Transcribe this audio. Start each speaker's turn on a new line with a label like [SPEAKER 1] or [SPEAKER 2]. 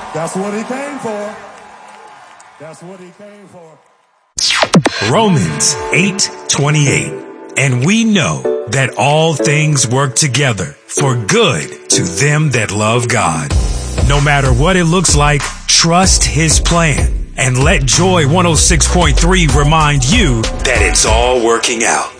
[SPEAKER 1] That's what he came for. That's what he came for.
[SPEAKER 2] Romans 8:28. And we know that all things work together for good to them that love God. No matter what it looks like, trust his plan and let Joy 106.3 remind you that it's all working out.